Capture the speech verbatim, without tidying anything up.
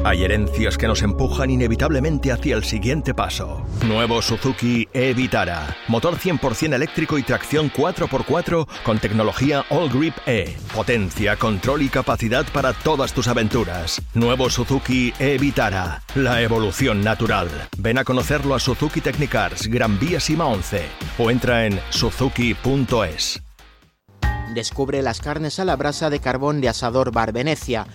Hay herencias que nos empujan inevitablemente hacia el siguiente paso. Nuevo Suzuki e-Vitara. Motor cien por ciento eléctrico y tracción cuatro por cuatro con tecnología All Grip E. Potencia, control y capacidad para todas tus aventuras. Nuevo Suzuki e-Vitara. La evolución natural. Ven a conocerlo a Suzuki Technicars, Gran Vía Sima once. O entra en suzuki punto es. Descubre las carnes a la brasa de carbón de Asador Bar Venecia,